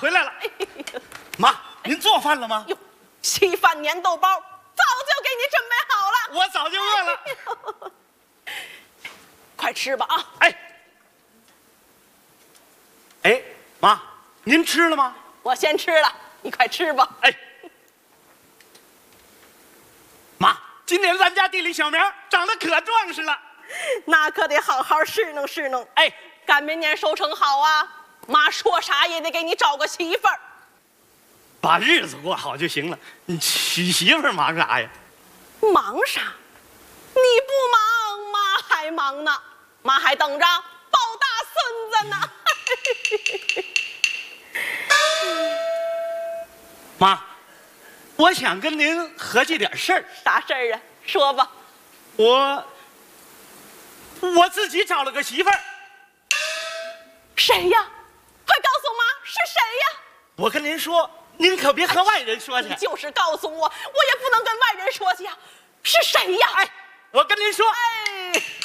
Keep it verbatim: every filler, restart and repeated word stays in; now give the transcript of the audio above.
回来了。哎、妈，您做饭了吗？ 哟，稀饭粘豆包早就给你准备好了。 我早就饿了。 哎、快吃吧啊！ 哎，哎，妈，您吃了吗？ 我先吃了，你快吃吧。 哎，妈，今年咱家地里小苗长得可壮实了， 那可得好好侍弄侍弄。 哎， 赶明年收成好啊，妈说啥也得给你找个媳妇儿。 把日子过好就行了。你娶媳妇儿忙啥呀？ 忙啥？你不忙，妈还忙呢。妈还等着抱大孙子呢。 妈，我想跟您合计点事儿。 啥事儿啊？说吧。 我我自己找了个媳妇儿。 谁呀？快告诉妈是谁呀？ 我跟您说，您可别和外人说去。 你就是告诉我，我也不能跟外人说去呀。是谁呀？ 哎，我跟您说， 哎。